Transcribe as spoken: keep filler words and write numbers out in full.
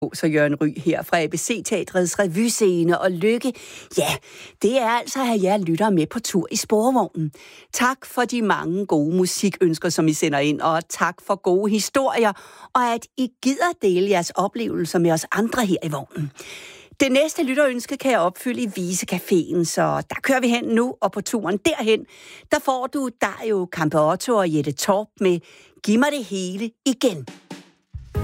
Så Jørgen Ryg her fra A B C-teatrets revyscene, og lykke, ja, det er altså at have jer lyttere med på tur i sporvognen. Tak for de mange gode musikønsker, som I sender ind, og tak for gode historier, og at I gider dele jeres oplevelser med os andre her i vognen. Det næste lytterønske kan jeg opfylde i Visecaféen, så der kører vi hen nu, og på turen derhen, der får du Dario Campeotto og Jette Torp med Giv mig det hele igen.